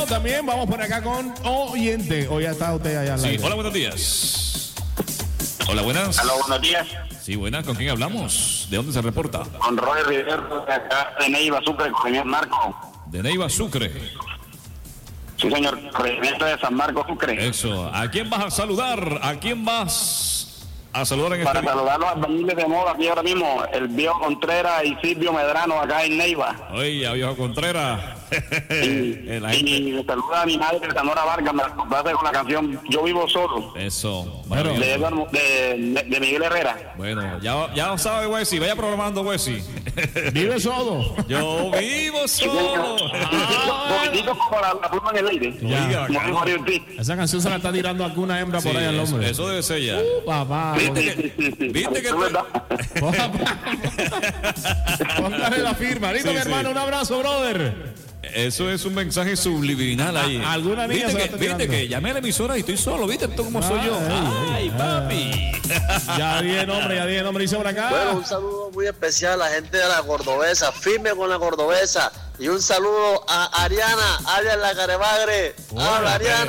También vamos por acá con oyente. O ya está usted allá. Sí, hola, buenos días. Hola, buenas. Hola, buenos días. Sí, buenas. ¿Con quién hablamos? ¿De dónde se reporta? Con Roy Rivero, de acá de Neiva, Sucre, Corregimiento Marco. De Neiva, Sucre. Sí, señor, Corregimiento de San Marcos, Sucre. Eso. ¿A quién vas a saludar? ¿A quién vas a saludar en Para este saludar a los albañiles de moda aquí ahora mismo, el Viejo Contreras y Silvio Medrano acá en Neiva. Oye, a Viejo Contreras. Y me saluda a mi madre, Sanora Vargas, me la complace con la canción Yo Vivo Solo. Eso. De Miguel Herrera. Bueno, ya sabe, Wessy. Vaya programando, Wessy. ¿Vive solo? Yo vivo solo. Poquitito como la pluma en el aire. Oiga, Como dijo Mario Ortiz. Esa canción se la está tirando alguna hembra por ahí al hombre. Eso debe ser ya. Papá. ¿Viste que Es verdad. Póngale la firma. Listo, Sí, mi hermano. sí. Un abrazo, brother. Eso es un mensaje subliminal ahí. Alguna niña se la está ¿Viste tirando. que llamé a la emisora y estoy solo? ¿Viste tú cómo soy yo? Ay, papi. Ya dije nombre, dice por acá. Bueno, un saludo muy especial a la gente de la Cordobesa, firme con la Cordobesa. Y un saludo a Ariana, alias la Carebagre. Habla, Ariana.